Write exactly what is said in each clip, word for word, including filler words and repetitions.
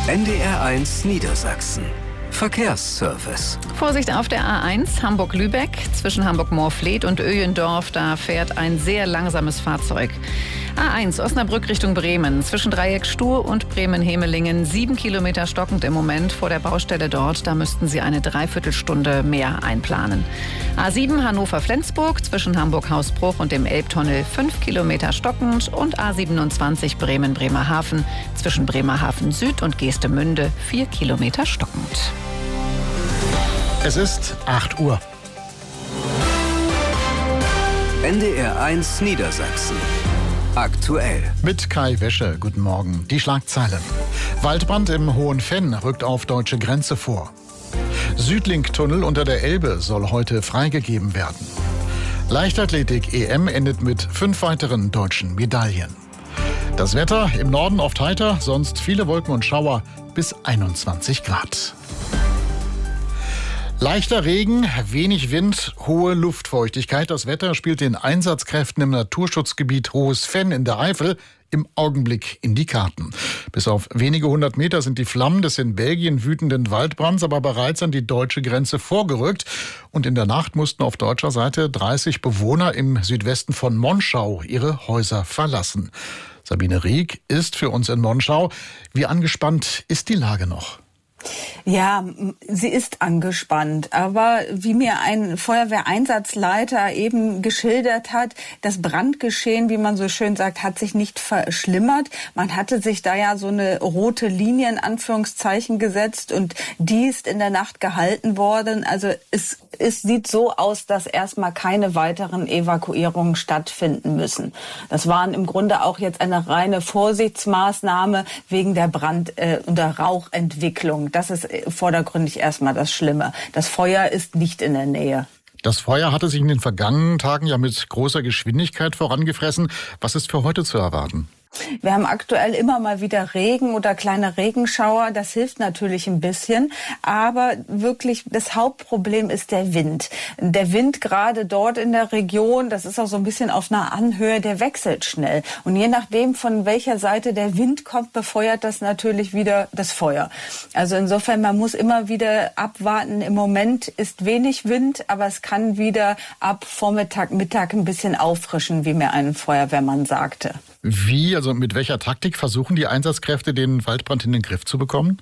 N D R eins Niedersachsen. Verkehrsservice. Vorsicht auf der A eins Hamburg-Lübeck. Zwischen Hamburg-Moorfleet und Öjendorf, da fährt ein sehr langsames Fahrzeug. A eins Osnabrück Richtung Bremen. Zwischen Dreieck Stur und Bremen-Hemelingen. Sieben Kilometer stockend im Moment vor der Baustelle dort. Da müssten Sie eine Dreiviertelstunde mehr einplanen. A sieben Hannover-Flensburg. Zwischen Hamburg-Hausbruch und dem Elbtunnel. Fünf Kilometer stockend. Und A siebenundzwanzig Bremen-Bremerhaven. Zwischen Bremerhaven Süd und Geestemünde. Vier Kilometer stockend. Es ist acht Uhr. N D R eins Niedersachsen. Aktuell. Mit Kai Wäsche. Guten Morgen. Die Schlagzeilen. Waldbrand im Hohenfenn rückt auf deutsche Grenze vor. Südlink-Tunnel unter der Elbe soll heute freigegeben werden. Leichtathletik-E M endet mit fünf weiteren deutschen Medaillen. Das Wetter im Norden oft heiter, sonst viele Wolken und Schauer bis einundzwanzig Grad. Leichter Regen, wenig Wind, hohe Luftfeuchtigkeit. Das Wetter spielt den Einsatzkräften im Naturschutzgebiet Hohes-Fenn in der Eifel im Augenblick in die Karten. Bis auf wenige hundert Meter sind die Flammen des in Belgien wütenden Waldbrands aber bereits an die deutsche Grenze vorgerückt. Und in der Nacht mussten auf deutscher Seite dreißig Bewohner im Südwesten von Monschau ihre Häuser verlassen. Sabine Rieck ist für uns in Monschau. Wie angespannt ist die Lage noch? Ja, sie ist angespannt, aber wie mir ein Feuerwehreinsatzleiter eben geschildert hat, das Brandgeschehen, wie man so schön sagt, hat sich nicht verschlimmert. Man hatte sich da ja so eine rote Linie in Anführungszeichen gesetzt und die ist in der Nacht gehalten worden. Also es, es sieht so aus, dass erstmal keine weiteren Evakuierungen stattfinden müssen. Das waren im Grunde auch jetzt eine reine Vorsichtsmaßnahme wegen der Brand- äh, und der Rauchentwicklung. Das ist vordergründig erstmal das Schlimme. Das Feuer ist nicht in der Nähe. Das Feuer hatte sich in den vergangenen Tagen ja mit großer Geschwindigkeit vorangefressen. Was ist für heute zu erwarten? Wir haben aktuell immer mal wieder Regen oder kleine Regenschauer. Das hilft natürlich ein bisschen. Aber wirklich das Hauptproblem ist der Wind. Der Wind gerade dort in der Region, das ist auch so ein bisschen auf einer Anhöhe, der wechselt schnell. Und je nachdem, von welcher Seite der Wind kommt, befeuert das natürlich wieder das Feuer. Also insofern, man muss immer wieder abwarten. Im Moment ist wenig Wind, aber es kann wieder ab Vormittag, Mittag ein bisschen auffrischen, wie mir ein Feuerwehrmann sagte. Wie, also mit welcher Taktik versuchen die Einsatzkräfte, den Waldbrand in den Griff zu bekommen?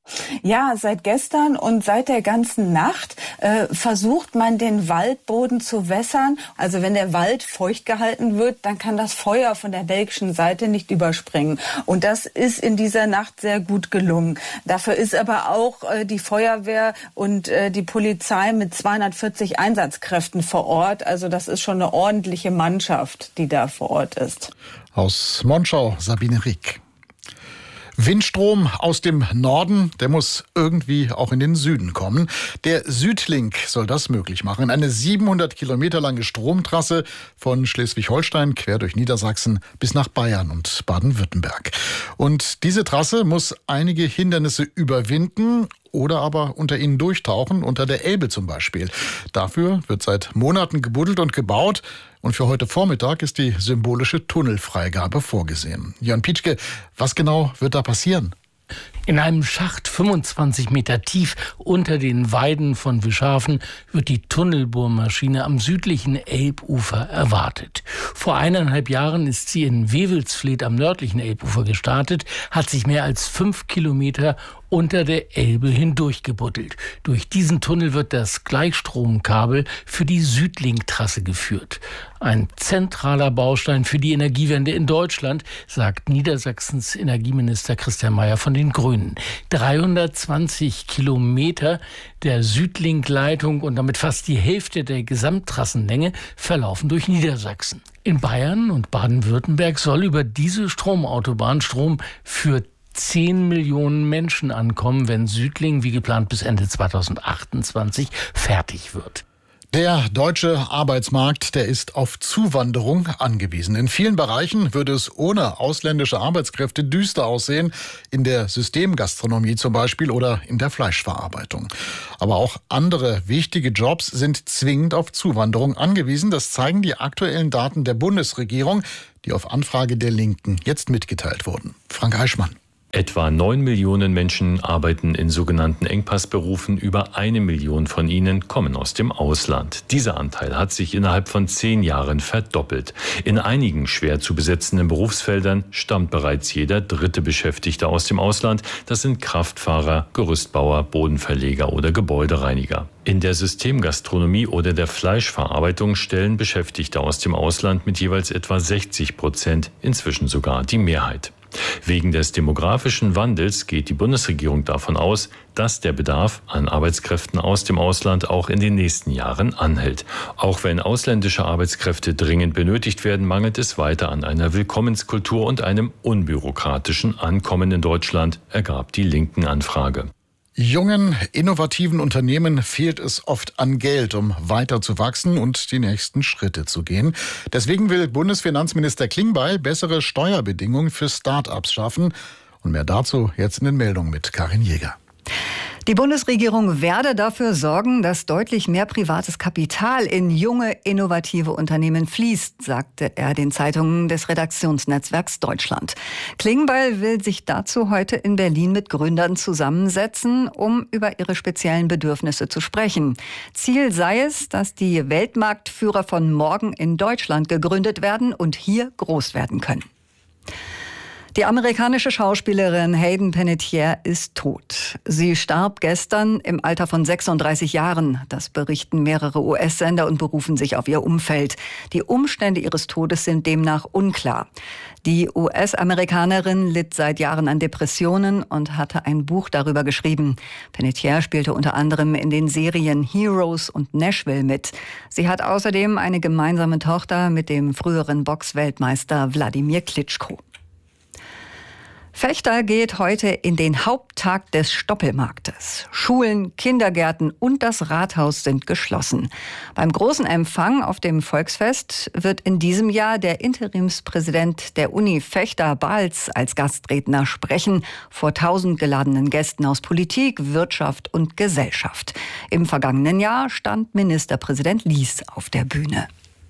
Ja, seit gestern und seit der ganzen Nacht äh, versucht man, den Waldboden zu wässern. Also wenn der Wald feucht gehalten wird, dann kann das Feuer von der belgischen Seite nicht überspringen. Und das ist in dieser Nacht sehr gut gelungen. Dafür ist aber auch äh, die Feuerwehr und äh, die Polizei mit zweihundertvierzig Einsatzkräften vor Ort. Also das ist schon eine ordentliche Mannschaft, die da vor Ort ist. Aus Monschau, Sabine Rieck. Windstrom aus dem Norden, der muss irgendwie auch in den Süden kommen. Der Südlink soll das möglich machen. Eine siebenhundert Kilometer lange Stromtrasse von Schleswig-Holstein quer durch Niedersachsen bis nach Bayern und Baden-Württemberg. Und diese Trasse muss einige Hindernisse überwinden oder aber unter ihnen durchtauchen, unter der Elbe zum Beispiel. Dafür wird seit Monaten gebuddelt und gebaut. Und für heute Vormittag ist die symbolische Tunnelfreigabe vorgesehen. Jörn Pietschke, was genau wird da passieren? In einem Schacht fünfundzwanzig Meter tief unter den Weiden von Wischhafen wird die Tunnelbohrmaschine am südlichen Elbufer erwartet. Vor eineinhalb Jahren ist sie in Wewelsfleth am nördlichen Elbufer gestartet, hat sich mehr als fünf Kilometer unter der Elbe hindurch gebuddelt. Durch diesen Tunnel wird das Gleichstromkabel für die Südlink-Trasse geführt. Ein zentraler Baustein für die Energiewende in Deutschland, sagt Niedersachsens Energieminister Christian Mayer von den Grünen. dreihundertzwanzig Kilometer der Südlink-Leitung und damit fast die Hälfte der Gesamttrassenlänge verlaufen durch Niedersachsen. In Bayern und Baden-Württemberg soll über diese Stromautobahn Strom für zehn Millionen Menschen ankommen, wenn Südlink wie geplant bis Ende zweitausendachtundzwanzig fertig wird. Der deutsche Arbeitsmarkt, der ist auf Zuwanderung angewiesen. In vielen Bereichen würde es ohne ausländische Arbeitskräfte düster aussehen, in der Systemgastronomie zum Beispiel oder in der Fleischverarbeitung. Aber auch andere wichtige Jobs sind zwingend auf Zuwanderung angewiesen. Das zeigen die aktuellen Daten der Bundesregierung, die auf Anfrage der Linken jetzt mitgeteilt wurden. Frank Eichmann. Etwa neun Millionen Menschen arbeiten in sogenannten Engpassberufen. Über eine Million von ihnen kommen aus dem Ausland. Dieser Anteil hat sich innerhalb von zehn Jahren verdoppelt. In einigen schwer zu besetzenden Berufsfeldern stammt bereits jeder dritte Beschäftigte aus dem Ausland. Das sind Kraftfahrer, Gerüstbauer, Bodenverleger oder Gebäudereiniger. In der Systemgastronomie oder der Fleischverarbeitung stellen Beschäftigte aus dem Ausland mit jeweils etwa sechzig Prozent inzwischen sogar die Mehrheit. Wegen des demografischen Wandels geht die Bundesregierung davon aus, dass der Bedarf an Arbeitskräften aus dem Ausland auch in den nächsten Jahren anhält. Auch wenn ausländische Arbeitskräfte dringend benötigt werden, mangelt es weiter an einer Willkommenskultur und einem unbürokratischen Ankommen in Deutschland, ergab die Linken-Anfrage. Jungen, innovativen Unternehmen fehlt es oft an Geld, um weiter zu wachsen und die nächsten Schritte zu gehen. Deswegen will Bundesfinanzminister Klingbeil bessere Steuerbedingungen für Start-ups schaffen. Und mehr dazu jetzt in den Meldungen mit Karin Jäger. Die Bundesregierung werde dafür sorgen, dass deutlich mehr privates Kapital in junge, innovative Unternehmen fließt, sagte er den Zeitungen des Redaktionsnetzwerks Deutschland. Klingbeil will sich dazu heute in Berlin mit Gründern zusammensetzen, um über ihre speziellen Bedürfnisse zu sprechen. Ziel sei es, dass die Weltmarktführer von morgen in Deutschland gegründet werden und hier groß werden können. Die amerikanische Schauspielerin Hayden Panettiere ist tot. Sie starb gestern im Alter von sechsunddreißig Jahren. Das berichten mehrere U S-Sender und berufen sich auf ihr Umfeld. Die Umstände ihres Todes sind demnach unklar. Die U S-Amerikanerin litt seit Jahren an Depressionen und hatte ein Buch darüber geschrieben. Panettiere spielte unter anderem in den Serien Heroes und Nashville mit. Sie hat außerdem eine gemeinsame Tochter mit dem früheren Boxweltmeister Wladimir Klitschko. Fechter geht heute in den Haupttag des Stoppelmarktes. Schulen, Kindergärten und das Rathaus sind geschlossen. Beim großen Empfang auf dem Volksfest wird in diesem Jahr der Interimspräsident der Uni Fechter Balz als Gastredner sprechen vor tausend geladenen Gästen aus Politik, Wirtschaft und Gesellschaft. Im vergangenen Jahr stand Ministerpräsident Lies auf der Bühne.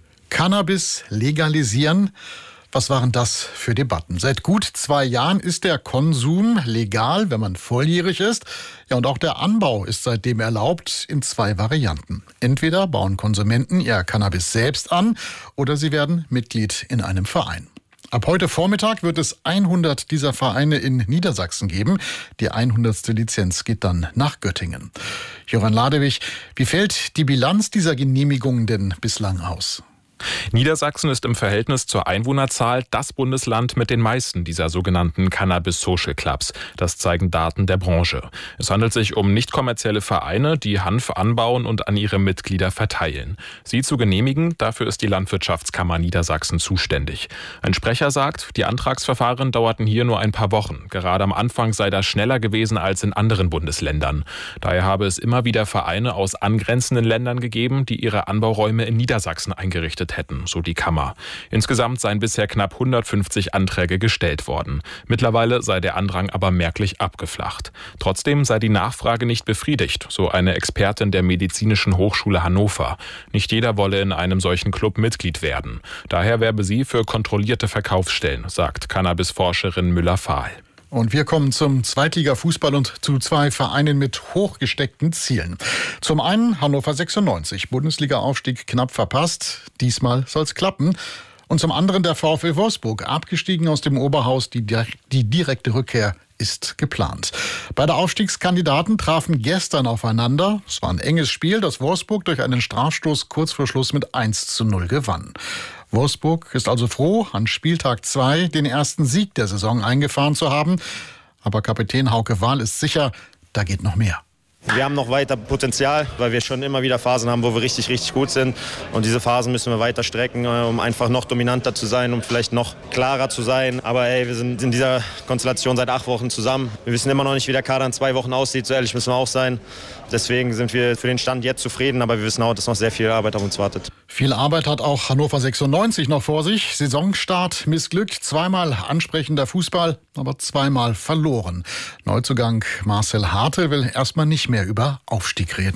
Cannabis legalisieren? Was waren das für Debatten? Seit gut zwei Jahren ist der Konsum legal, wenn man volljährig ist. Ja, und auch der Anbau ist seitdem erlaubt in zwei Varianten. Entweder bauen Konsumenten ihr Cannabis selbst an oder sie werden Mitglied in einem Verein. Ab heute Vormittag wird es hundert dieser Vereine in Niedersachsen geben. Die hundertste Lizenz geht dann nach Göttingen. Joran Ladewig, wie fällt die Bilanz dieser Genehmigungen denn bislang aus? Niedersachsen ist im Verhältnis zur Einwohnerzahl das Bundesland mit den meisten dieser sogenannten Cannabis Social Clubs. Das zeigen Daten der Branche. Es handelt sich um nicht kommerzielle Vereine, die Hanf anbauen und an ihre Mitglieder verteilen. Sie zu genehmigen, dafür ist die Landwirtschaftskammer Niedersachsen zuständig. Ein Sprecher sagt, die Antragsverfahren dauerten hier nur ein paar Wochen. Gerade am Anfang sei das schneller gewesen als in anderen Bundesländern. Daher habe es immer wieder Vereine aus angrenzenden Ländern gegeben, die ihre Anbauräume in Niedersachsen eingerichtet hätten, so die Kammer. Insgesamt seien bisher knapp hundertfünfzig Anträge gestellt worden. Mittlerweile sei der Andrang aber merklich abgeflacht. Trotzdem sei die Nachfrage nicht befriedigt, so eine Expertin der Medizinischen Hochschule Hannover. Nicht jeder wolle in einem solchen Club Mitglied werden. Daher werbe sie für kontrollierte Verkaufsstellen, sagt Cannabis-Forscherin Müller-Fahl. Und wir kommen zum Zweitliga-Fußball und zu zwei Vereinen mit hochgesteckten Zielen. Zum einen Hannover sechsundneunzig, Bundesliga-Aufstieg knapp verpasst. Diesmal soll's klappen. Und zum anderen der VfL Wolfsburg, abgestiegen aus dem Oberhaus. Die, die direkte Rückkehr ist geplant. Beide Aufstiegskandidaten trafen gestern aufeinander. Es war ein enges Spiel, das Wolfsburg durch einen Strafstoß kurz vor Schluss mit eins zu null gewann. Wolfsburg ist also froh, an Spieltag zwei den ersten Sieg der Saison eingefahren zu haben. Aber Kapitän Hauke Wahl ist sicher, da geht noch mehr. Wir haben noch weiter Potenzial, weil wir schon immer wieder Phasen haben, wo wir richtig, richtig gut sind. Und diese Phasen müssen wir weiter strecken, um einfach noch dominanter zu sein, um vielleicht noch klarer zu sein. Aber ey, wir sind in dieser Konstellation seit acht Wochen zusammen. Wir wissen immer noch nicht, wie der Kader in zwei Wochen aussieht. So ehrlich müssen wir auch sein. Deswegen sind wir für den Stand jetzt zufrieden, aber wir wissen auch, dass noch sehr viel Arbeit auf uns wartet. Viel Arbeit hat auch Hannover sechsundneunzig noch vor sich. Saisonstart missglückt, zweimal ansprechender Fußball, aber zweimal verloren. Neuzugang Marcel Hartl will erstmal nicht mehr über Aufstieg reden.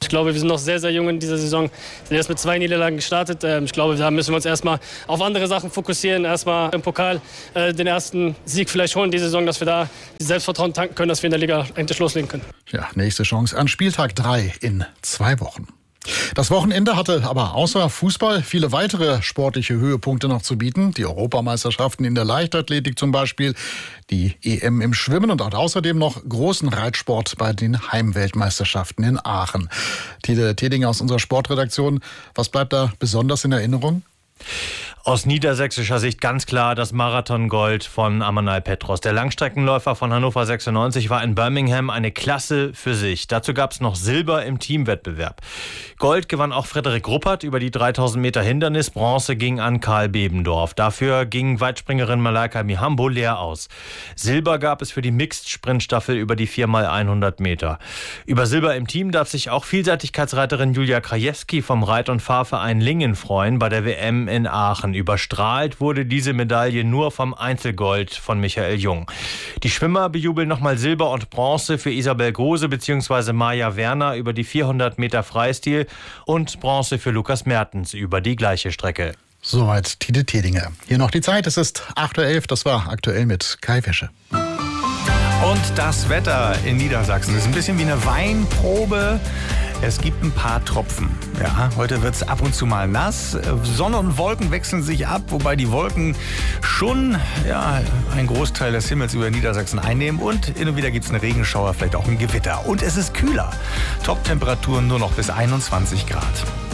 Ich glaube, wir sind noch sehr, sehr jung in dieser Saison. Wir sind erst mit zwei Niederlagen gestartet. Ich glaube, da müssen wir uns erstmal auf andere Sachen fokussieren. Erstmal im Pokal den ersten Sieg vielleicht holen diese Saison, dass wir da die Selbstvertrauen tanken können, dass wir in der Liga endlich loslegen können. Ja, nächste Chance an Spieltag drei in zwei Wochen. Das Wochenende hatte aber außer Fußball viele weitere sportliche Höhepunkte noch zu bieten. Die Europameisterschaften in der Leichtathletik zum Beispiel, die E M im Schwimmen und auch außerdem noch großen Reitsport bei den Heimweltmeisterschaften in Aachen. Tide Tedinger aus unserer Sportredaktion, was bleibt da besonders in Erinnerung? Aus niedersächsischer Sicht ganz klar das Marathongold von Amanal Petros. Der Langstreckenläufer von Hannover sechsundneunzig war in Birmingham eine Klasse für sich. Dazu gab es noch Silber im Teamwettbewerb. Gold gewann auch Frederik Ruppert über die dreitausend Meter Hindernis. Bronze ging an Karl Bebendorf. Dafür ging Weitspringerin Malaika Mihambo leer aus. Silber gab es für die Mixed-Sprintstaffel über die vier mal hundert Meter. Über Silber im Team darf sich auch Vielseitigkeitsreiterin Julia Krajewski vom Reit- und Fahrverein Lingen freuen bei der W M in Aachen. Überstrahlt wurde diese Medaille nur vom Einzelgold von Michael Jung. Die Schwimmer bejubeln nochmal Silber und Bronze für Isabel Gose bzw. Maja Werner über die vierhundert Meter Freistil und Bronze für Lukas Mertens über die gleiche Strecke. Soweit Tide Tedinger. Hier noch die Zeit, es ist acht Uhr elf, das war aktuell mit Kai Fische. Und das Wetter in Niedersachsen ist ein bisschen wie eine Weinprobe. Es gibt ein paar Tropfen. Ja, heute wird es ab und zu mal nass. Sonne und Wolken wechseln sich ab, wobei die Wolken schon ja, einen Großteil des Himmels über Niedersachsen einnehmen. Und hin und wieder gibt es einen Regenschauer, vielleicht auch ein Gewitter. Und es ist kühler. Top-Temperaturen nur noch bis einundzwanzig Grad.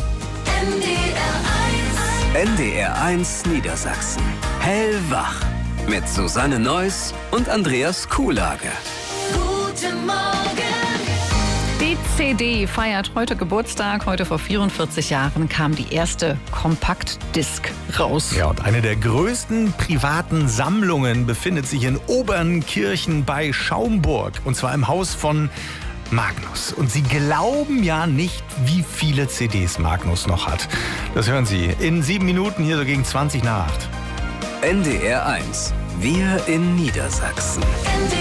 N D R eins Niedersachsen. Hellwach. Mit Susanne Neuss und Andreas Kuhlage. Guten Morgen. Die C D feiert heute Geburtstag. Heute vor vierundvierzig Jahren kam die erste Kompaktdisk raus. Ja, und eine der größten privaten Sammlungen befindet sich in Obernkirchen bei Schaumburg. Und zwar im Haus von Magnus. Und Sie glauben ja nicht, wie viele C Ds Magnus noch hat. Das hören Sie in sieben Minuten hier so gegen zwanzig nach acht. N D R eins. Wir in Niedersachsen.